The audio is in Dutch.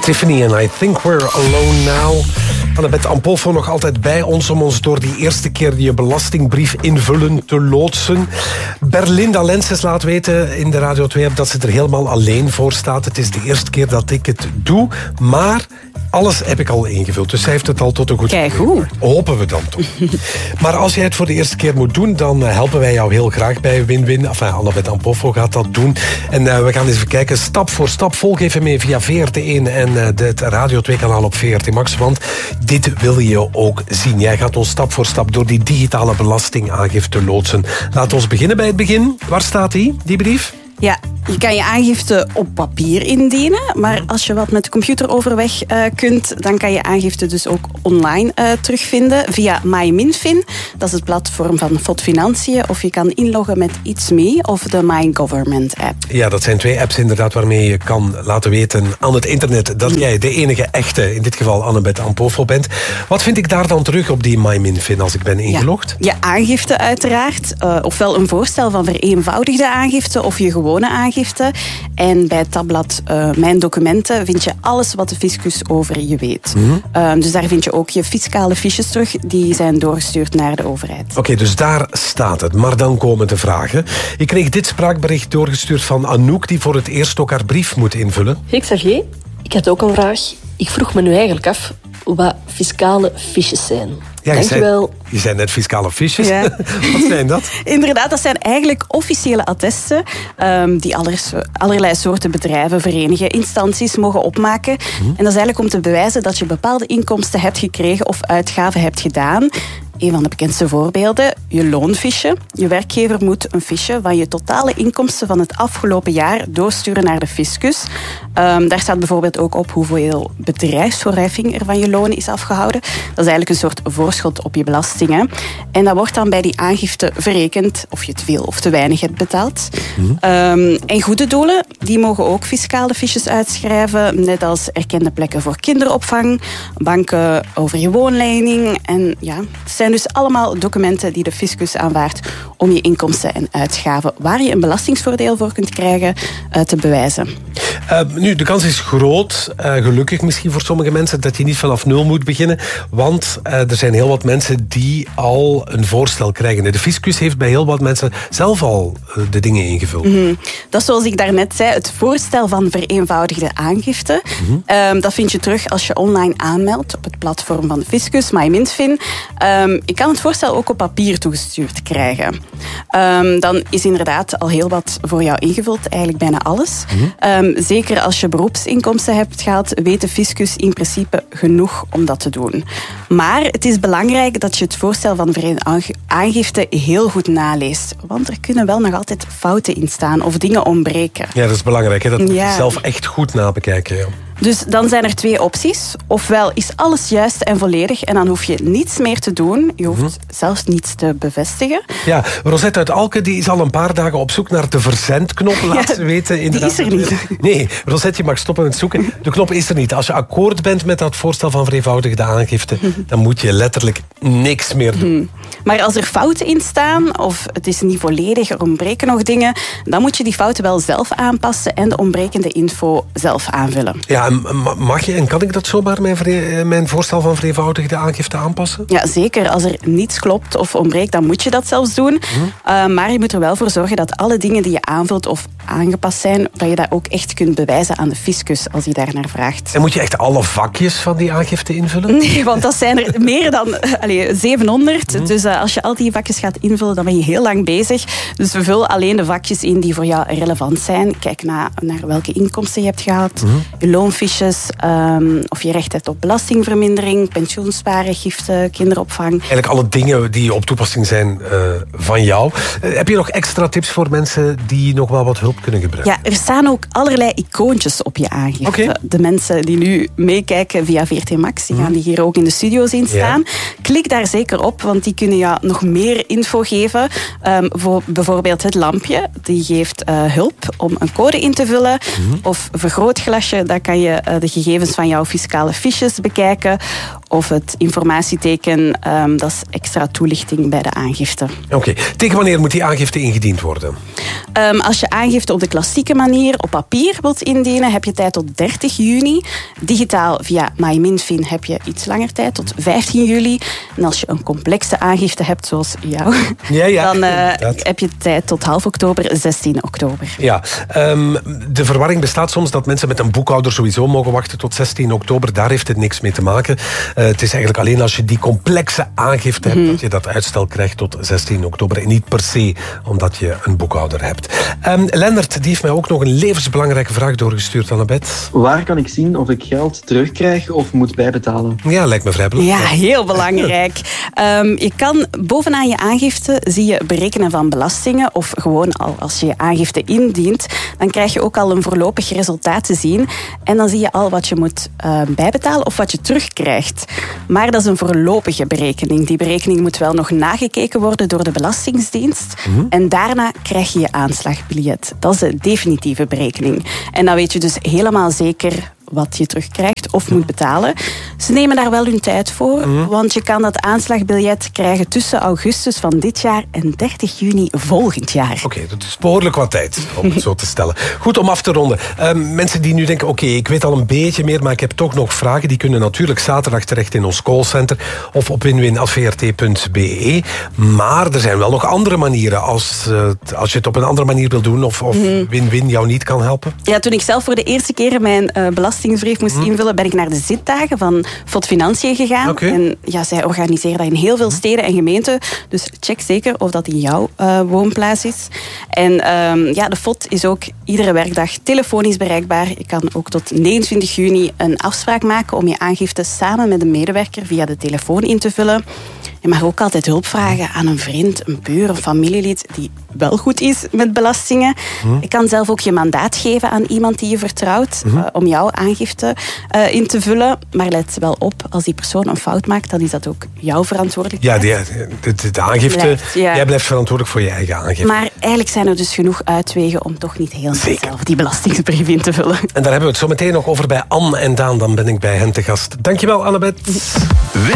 Tiffany and I Think We're Alone Now. Annabeth Ampolfo nog altijd bij ons om ons door die eerste keer je belastingbrief invullen te loodsen. Berlinda Lenses laat weten in de Radio 2-app dat ze er helemaal alleen voor staat. Het is de eerste keer dat ik het doe, maar alles heb ik al ingevuld. Dus zij heeft het al tot een goed Kijk, goed. Hopen we dan toch. Maar als jij het voor de eerste keer moet doen, dan helpen wij jou heel graag bij Win-Win. Enfin, Annabeth Ampolfo gaat dat doen. En we gaan eens even kijken, stap voor stap. Volg even mee via VRT1 en het Radio 2-kanaal op VRT Max. Want dit wil je ook zien. Jij gaat ons stap voor stap door die digitale belastingaangifte loodsen. Laten we beginnen bij het begin. Waar staat die brief? Ja, je kan je aangifte op papier indienen, maar als je wat met de computer overweg kunt, dan kan je aangifte dus ook online terugvinden via MyMinFin. Dat is het platform van FOD Financiën. Of je kan inloggen met It's Me of de My Government app. Ja, dat zijn 2 apps inderdaad waarmee je kan laten weten aan het internet dat jij de enige echte, in dit geval Annabeth Ampolfo, bent. Wat vind ik daar dan terug op die MyMinFin als ik ben ingelogd? Ja, je aangifte uiteraard, ofwel een voorstel van vereenvoudigde aangifte of je gewone aangifte. En bij het tabblad Mijn Documenten vind je alles wat de fiscus over je weet. Dus daar vind je ook je fiscale fiches terug. Die zijn doorgestuurd naar de overheid. Oké, dus daar staat het. Maar dan komen de vragen. Ik kreeg dit spraakbericht doorgestuurd van Anouk, die voor het eerst ook haar brief moet invullen. Hey Xavier, ik had ook een vraag. Ik vroeg me nu eigenlijk af wat fiscale fiches zijn. Ja, Dankjewel. Je zei net fiscale fiches. Ja. Wat zijn dat? Inderdaad, dat zijn eigenlijk officiële attesten die allerlei soorten bedrijven, verenigingen, instanties mogen opmaken. En dat is eigenlijk om te bewijzen dat je bepaalde inkomsten hebt gekregen of uitgaven hebt gedaan. Een van de bekendste voorbeelden, je loonfiche. Je werkgever moet een fiche van je totale inkomsten van het afgelopen jaar doorsturen naar de fiscus. Daar staat bijvoorbeeld ook op hoeveel bedrijfsvoorheffing er van je loon is afgehouden. Dat is eigenlijk een soort voorschot op je belastingen. En dat wordt dan bij die aangifte verrekend of je te veel of te weinig hebt betaald. En goede doelen, die mogen ook fiscale fiches uitschrijven, net als erkende plekken voor kinderopvang, banken over je woonlening. En ja, het zijn dus allemaal documenten die de fiscus aanvaardt om je inkomsten en uitgaven, waar je een belastingsvoordeel voor kunt krijgen, te bewijzen. Nu, de kans is groot, gelukkig misschien voor sommige mensen, dat je niet vanaf nul moet beginnen. Want er zijn heel wat mensen die al een voorstel krijgen. De fiscus heeft bij heel wat mensen zelf al de dingen ingevuld. Dat is zoals ik daarnet zei, het voorstel van vereenvoudigde aangifte. Dat vind je terug als je online aanmeldt op het platform van de fiscus, MyMinFin. Je kan het voorstel ook op papier toegestuurd krijgen. Dan is inderdaad al heel wat voor jou ingevuld, eigenlijk bijna alles. Zeker als je beroepsinkomsten hebt gehad, weet de fiscus in principe genoeg om dat te doen. Maar het is belangrijk dat je het voorstel van aangifte heel goed naleest. Want er kunnen wel nog altijd fouten in staan of dingen ontbreken. Ja, dat is belangrijk, hè? Dat moet je zelf echt goed nabekijken. Ja. Dus dan zijn er 2 opties. Ofwel is alles juist en volledig en dan hoef je niets meer te doen. Je hoeft zelfs niets te bevestigen. Ja, Rosette uit Alken die is al een paar dagen op zoek naar de verzendknop. Laat ze weten. Inderdaad. Die is er niet. Nee, Rosette, je mag stoppen met zoeken. De knop is er niet. Als je akkoord bent met dat voorstel van vereenvoudigde aangifte, dan moet je letterlijk niks meer doen. Maar als er fouten in staan, of het is niet volledig, er ontbreken nog dingen, dan moet je die fouten wel zelf aanpassen en de ontbrekende info zelf aanvullen. Ja, mag je en kan ik dat zomaar mijn voorstel van vereenvoudigde aangifte aanpassen? Ja, zeker. Als er niets klopt of ontbreekt, dan moet je dat zelfs doen. Maar je moet er wel voor zorgen dat alle dingen die je aanvult of aangepast zijn, dat je dat ook echt kunt bewijzen aan de fiscus als hij daar naar vraagt. En moet je echt alle vakjes van die aangifte invullen? Nee, want dat zijn er meer dan 700. Dus als je al die vakjes gaat invullen, dan ben je heel lang bezig. Dus vul alleen de vakjes in die voor jou relevant zijn. Kijk naar welke inkomsten je hebt gehad, je loonfiches, of je recht hebt op belastingvermindering, pensioensparen, giften, kinderopvang. Eigenlijk alle dingen die op toepassing zijn van jou. Heb je nog extra tips voor mensen die nog wel wat hulp kunnen gebruiken? Ja, er staan ook allerlei icoontjes op je aangifte. Okay. De mensen die nu meekijken via VRT Max, die gaan die hier ook in de studio zien staan. Ja. Klik daar zeker op, want die kunnen je nog meer info geven. Voor bijvoorbeeld het lampje, die geeft hulp om een code in te vullen. Of vergrootglasje, daar kan je de gegevens van jouw fiscale fiches bekijken. of het informatieteken, dat is extra toelichting bij de aangifte. Oké. Tegen wanneer moet die aangifte ingediend worden? Als je aangifte op de klassieke manier op papier wilt indienen, heb je tijd tot 30 juni. Digitaal via MyMinFin heb je iets langer tijd, tot 15 juli. En als je een complexe aangifte hebt, zoals jou, dan heb je tijd tot half oktober, 16 oktober. Ja, de verwarring bestaat soms dat mensen met een boekhouder sowieso mogen wachten tot 16 oktober. Daar heeft het niks mee te maken. Het is eigenlijk alleen als je die complexe aangifte hebt, dat je dat uitstel krijgt tot 16 oktober. En niet per se omdat je een boekhouder hebt. Lennart, die heeft mij ook nog een levensbelangrijke vraag doorgestuurd, Annabeth. Waar kan ik zien of ik geld terugkrijg of moet bijbetalen? Ja, lijkt me vrij belangrijk. Ja, heel belangrijk. Je kan bovenaan je aangifte zie je berekenen van belastingen, of gewoon al als je je aangifte indient, dan krijg je ook al een voorlopig resultaat te zien. En dan zie je al wat je moet bijbetalen of wat je terugkrijgt. Maar dat is een voorlopige berekening. Die berekening moet wel nog nagekeken worden door de Belastingdienst. En daarna krijg je je aanslagbiljet. Dat is de definitieve berekening. En dan weet je dus helemaal zeker wat je terugkrijgt of moet betalen. Ze nemen daar wel hun tijd voor, want je kan dat aanslagbiljet krijgen tussen augustus van dit jaar en 30 juni volgend jaar. Oké, dat is behoorlijk wat tijd, om het zo te stellen. Goed, om af te ronden. Mensen die nu denken, oké, ik weet al een beetje meer, maar ik heb toch nog vragen, die kunnen natuurlijk zaterdag terecht in ons callcenter of op winwin@vrt.be. Maar er zijn wel nog andere manieren als je het op een andere manier wil doen of Winwin jou niet kan helpen. Ja, toen ik zelf voor de eerste keer mijn belastingsbrief moest invullen, ben ik naar de zitdagen van FOD Financiën gegaan. Okay. En ja, zij organiseren dat in heel veel steden en gemeenten. Dus check zeker of dat in jouw woonplaats is. En de FOD is ook iedere werkdag telefonisch bereikbaar. Je kan ook tot 29 juni een afspraak maken om je aangifte samen met een medewerker via de telefoon in te vullen. Je mag ook altijd hulp vragen aan een vriend, een buur of familielid die wel goed is met belastingen. Je kan zelf ook je mandaat geven aan iemand die je vertrouwt om jouw aangifte in te vullen. Maar let wel op, als die persoon een fout maakt, dan is dat ook jouw verantwoordelijkheid. Ja, de aangifte, jij blijft verantwoordelijk voor je eigen aangifte. Maar eigenlijk zijn er dus genoeg uitwegen om toch niet heel zelf die belastingsbrief in te vullen. En daar hebben we het zo meteen nog over bij Anne en Daan. Dan ben ik bij hen te gast. Dankjewel, Annabeth.